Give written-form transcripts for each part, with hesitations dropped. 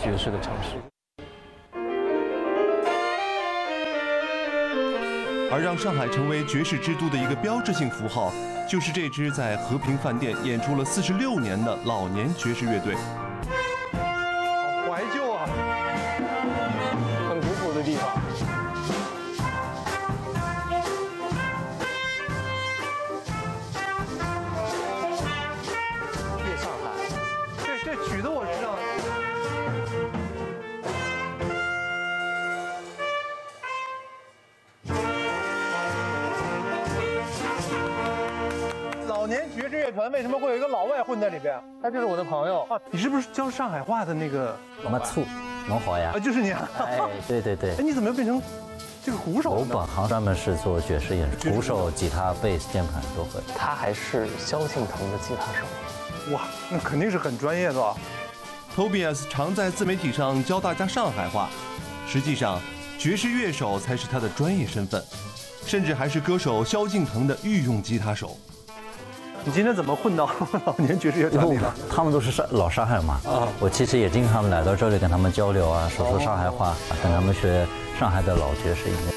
爵士的城市。 而让上海成为爵士之都的一个标志性符号，就是这支在和平饭店演出了46年的老年爵士乐队。 好怀旧啊，很古朴的地方。夜上海，这曲子我知道。老年爵士乐团为什么会有一个老外混在里边？他就是我的朋友啊！你是不是教上海话的那个老外？ 没错，侬好呀。 啊，就是你啊！ 哎，对对对。 哎，你怎么变成这个鼓手我呢？ 本行专门是做爵士演出，鼓手、吉他、贝斯、键盘都会。 他还是萧敬腾的吉他手。 哇，那肯定是很专业的啊。 Tobias 常在自媒体上教大家上海话，实际上爵士乐手才是他的专业身份，甚至还是歌手萧敬腾的御用吉他手。 你今天怎么混到老年爵士乐团里了？ 他们都是老上海嘛，我其实也经常来到这里跟他们交流啊，说上海话，跟他们学上海的老爵士音乐。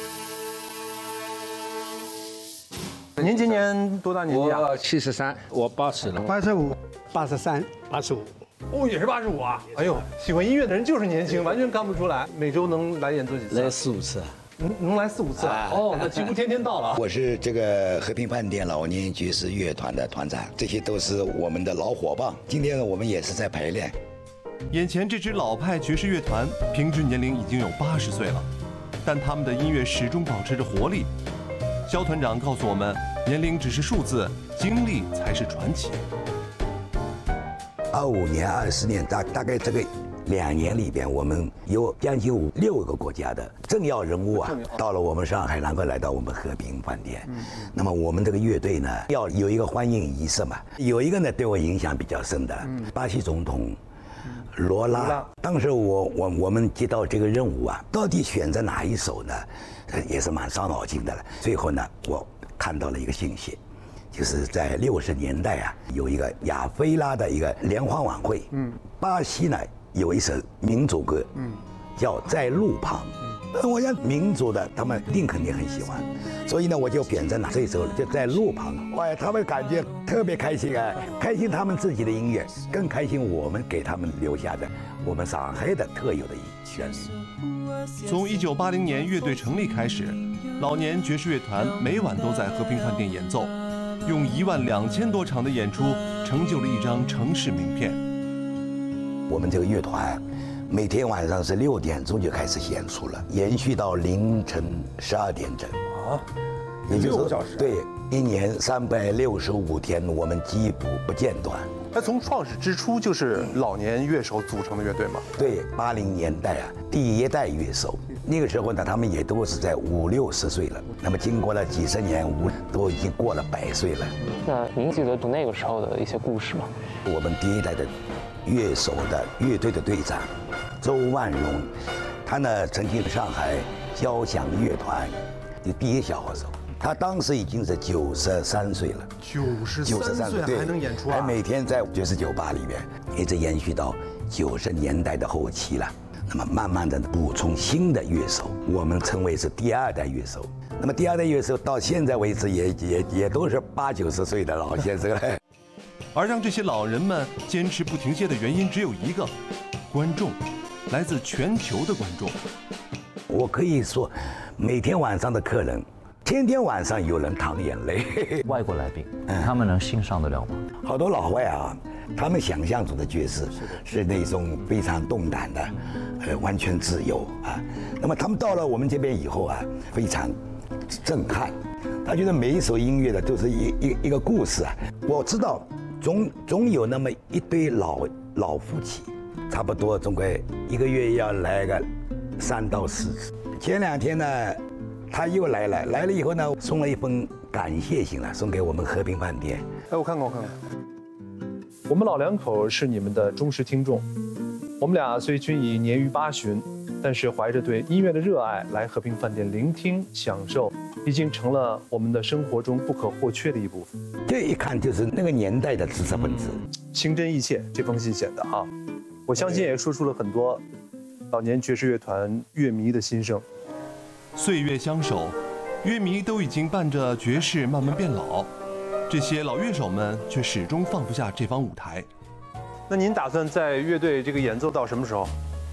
您今年多大年纪啊？ 我73，我80了。 85、83、85。 哦，也是85啊！哎呦，喜欢音乐的人就是年轻，完全看不出来。每周能来演做几次？ 来4、5次。 能来4、5次啊？哦，那几乎天天到了。 我是这个和平饭店老年爵士乐团的团长，这些都是我们的老伙伴。今天呢，我们也是在排练。 眼前这支老派爵士乐团，平均年龄已经有80岁了，但他们的音乐始终保持着活力。肖团长告诉我们，年龄只是数字，经历才是传奇。 25年、20年，大概这个2年里边，我们有将近6个国家的政要人物啊，到了我们上海，然后来到我们和平饭店。那么我们这个乐队呢，要有一个欢迎仪式嘛。有一个呢，对我影响比较深的，巴西总统罗拉。当时我们接到这个任务啊，到底选择哪一首呢？也是蛮伤脑筋的了。最后呢，我看到了一个信息。就是在60年代啊，有一个亚非拉的一个联欢晚会，巴西呢有一首民族歌，叫《在路旁》，我想民族的他们肯定很喜欢，所以呢我就选择这首就在路旁，哇，他们感觉特别开心啊，开心他们自己的音乐，更开心我们给他们留下的我们上海的特有的旋律。 从1980年乐队成立开始，老年爵士乐团每晚都在和平饭店演奏。用12000多场的演出，成就了一张城市名片。 我们这个乐团每天晚上是6点钟就开始演出了，延续到凌晨12点整。 啊， 也就是 6个小时。 对，1年365天，我们几乎不间断。 它从创始之初就是老年乐手组成的乐队嘛。 对，80年代啊，第一代乐手。那个时候呢，他们也都是在50、60岁了。那么经过了几十年，都已经过了100岁了。 那您记得那个时候的一些故事吗？ 我们第一代的乐手的乐队的队长周万荣，他呢曾经上海交响乐团的第一小号手，他当时已经是93岁了。 93岁还能演出啊？ 还每天在爵士酒吧里面，一直延续到90年代的后期了。那么慢慢的补充新的乐手，我们称为是第2代乐手。那么第2代乐手到现在为止也都是80、90岁的老先生了。 而让这些老人们坚持不停歇的原因只有一个：观众，来自全球的观众。 我可以说，每天晚上的客人，天天晚上有人淌眼泪。 外国来宾，他们能欣赏得了吗？ 好多老外啊，他们想象中的爵士是那种非常动感的，完全自由啊。那么他们到了我们这边以后啊，非常震撼。他觉得每一首音乐的都是一个故事啊。我知道总有那么一对老夫妻，差不多总归1个月要来个3到4次。前2天呢，他又来了以后呢，送了一封感谢信了，送给我们和平饭店。 哎，我看看。我们老两口是你们的忠实听众，我们俩虽均已年逾80，但是怀着对音乐的热爱来和平饭店聆听享受，已经成了我们的生活中不可或缺的一部分。 这一看就是那个年代的知识分子， 情真意切，这封信写的啊。 我相信也说出了很多老年爵士乐团乐迷的心声。 岁月相守，乐迷都已经伴着爵士慢慢变老，这些老乐手们却始终放不下这方舞台。 那您打算在乐队这个演奏到什么时候？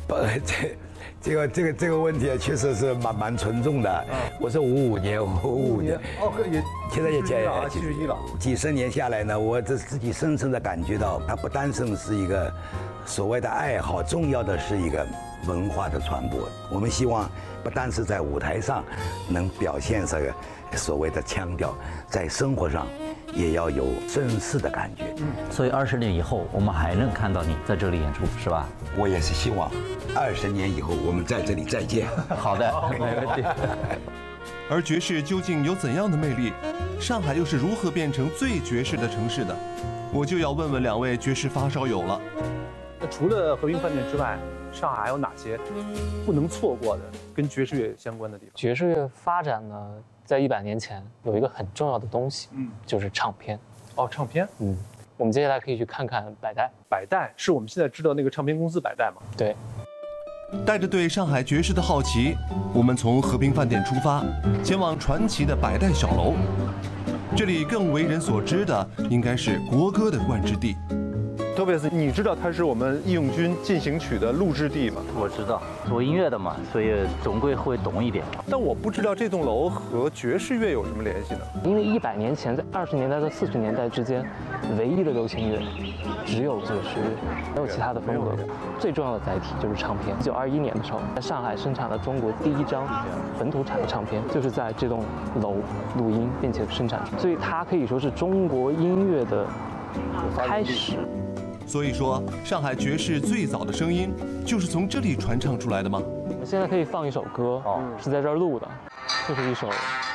这个问题确实是蛮沉重的。我是55年， 哦，也现在也 71了。 几十年下来呢，我自己深深的感觉到，它不单纯是一个所谓的爱好，重要的是一个文化的传播。我们希望不单是在舞台上能表现这个所谓的腔调，在生活上也要有绅士的感觉。 所以20年以后，我们还能看到你在这里演出，是吧？ 我也是希望20年以后我们在这里再见。 好的，没问题。 而爵士究竟有怎样的魅力？上海又是如何变成最爵士的城市的？我就要问问2位爵士发烧友了。 那除了和平饭店之外，上海还有哪些不能错过的跟爵士乐相关的地方？ 爵士乐发展呢，在100年前有一个很重要的东西，就是唱片。 哦，唱片。 我们接下来可以去看看百代。 百代是我们现在知道那个唱片公司百代吗？ 对。 带着对上海爵士的好奇，我们从和平饭店出发，前往传奇的百代小楼。这里更为人所知的应该是国歌的冠之地。 托贝斯，你知道它是我们《义勇军进行曲》的录制地吗？ 我知道，做音乐的嘛，所以总归会懂一点。 但我不知道这栋楼和爵士乐有什么联系呢？ 因为100年前，在20年代到40年代之间，唯一的流行乐只有爵士乐，没有其他的风格。最重要的载体就是唱片。1921年的时候，在上海生产了中国第一张本土产的唱片，就是在这栋楼录音并且生产出，所以它可以说是中国音乐的开始。 所以说，上海爵士最早的声音就是从这里传唱出来的吗？ 我们现在可以放一首歌，是在这儿录的，这是一首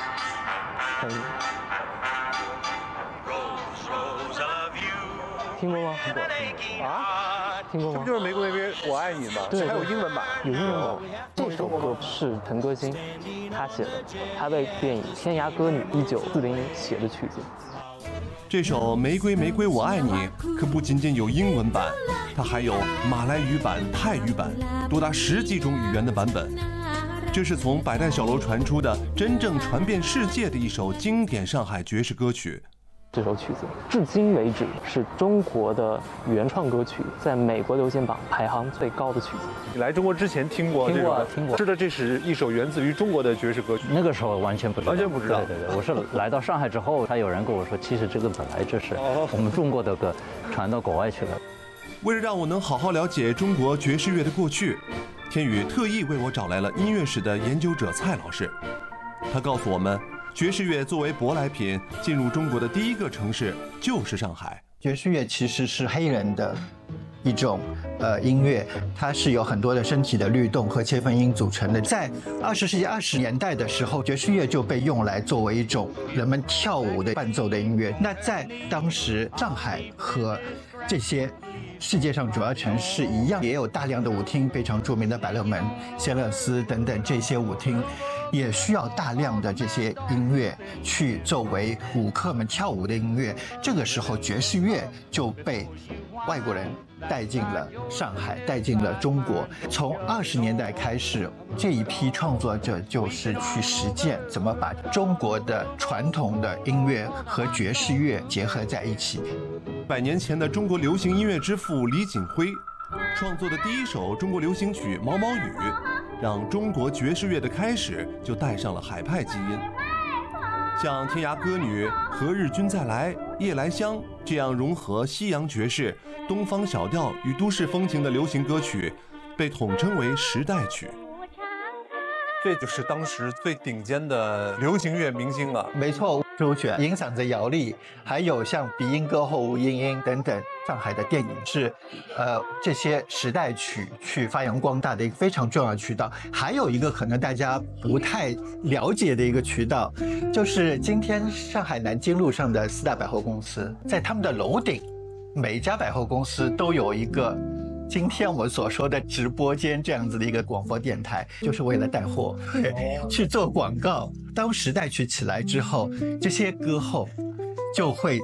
听过吗？听过吗？ 这不就是玫瑰玫瑰我爱你吗？ 对， 还有英文版。 有英文版。这首歌是陈歌辛他写的，他为电影《天涯歌女》1940年写的曲子。 这首《玫瑰玫瑰我爱你》可不仅仅有英文版，它还有马来语版、泰语版，多达10几种语言的版本。这是从百代小楼传出的真正传遍世界的一首经典上海爵士歌曲。 这首曲子至今为止是中国的原创歌曲，在美国流行榜排行最高的曲子。 你来中国之前听过？ 听过。 知道这是一首源自于中国的爵士歌曲。 那个时候完全不知道。对，我是来到上海之后，才有人跟我说，其实这个本来就是我们中国的歌传到国外去了。 为了让我能好好了解中国爵士乐的过去，天宇特意为我找来了音乐史的研究者蔡老师。他告诉我们，爵士乐作为舶来品进入中国的第一个城市就是上海。 爵士乐其实是黑人的一种音乐，它是有很多的身体的律动和切分音组成的。在20世纪20年代的时候，爵士乐就被用来作为一种人们跳舞的伴奏的音乐。那在当时，上海和这些世界上主要城市一样，也有大量的舞厅，非常著名的百乐门、谢勒斯等等这些舞厅，也需要大量的这些音乐去作为舞客们跳舞的音乐。这个时候，爵士乐就被外国人带进了上海，带进了中国。从20年代开始，这一批创作者就是去实践怎么把中国的传统的音乐和爵士乐结合在一起。 100年前的中国流行音乐之父李锦辉创作的第一首中国流行曲《毛毛雨》，让中国爵士乐的开始就带上了海派基因。像《天涯歌女》《何日君再来》《夜来香》这样融合西洋爵士、东方小调与都市风情的流行歌曲，被统称为时代曲。 这就是当时最顶尖的流行乐明星了。 没错，周璇、银嗓子姚丽，还有像鼻音歌后吴莺莺等等，上海的电影是这些时代曲去发扬光大的一个非常重要的渠道。还有一个可能大家不太了解的一个渠道，就是今天上海南京路上的4大百货公司，在他们的楼顶，每一家百货公司都有一个今天我们所说的直播间这样子的一个广播电台，就是为了带货，去做广告。当时代曲起来之后，这些歌后就会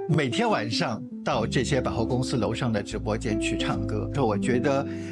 每天晚上到这些百货公司楼上的直播间去唱歌。我觉得